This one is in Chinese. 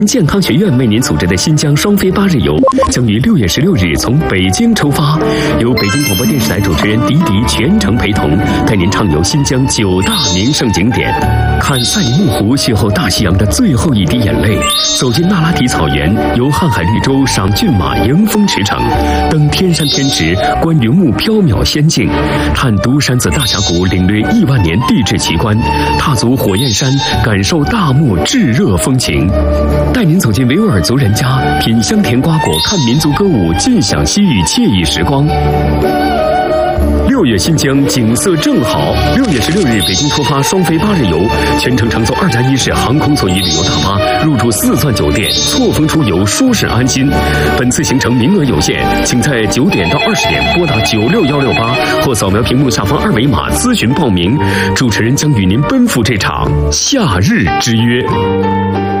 健康学院为您组织的新疆双飞8日游将于6月16日从北京出发，由北京广播电视台主持人迪迪全程陪同，带您畅游新疆9大名胜景点，看赛里木湖邂逅大西洋的最后一滴眼泪，走进那拉提草原，游瀚海绿洲，赏骏马，迎风驰骋，登天山天池，观云雾缥缈仙境，探独山子大峡谷，领略亿万年地质奇观，踏足火焰山，感受大漠炙热风情。带您走进维吾尔族人家，品香甜瓜果，看民族歌舞，尽享西域惬意时光。6月新疆景色正好，6月16日北京出发双飞8日游，全程乘坐2+1式航空座椅旅游大巴，入住4钻酒店，错峰出游，舒适安心。本次行程名额有限，请在9点到20点拨打96168或扫描屏幕下方2维码咨询报名。主持人将与您奔赴这场夏日之约。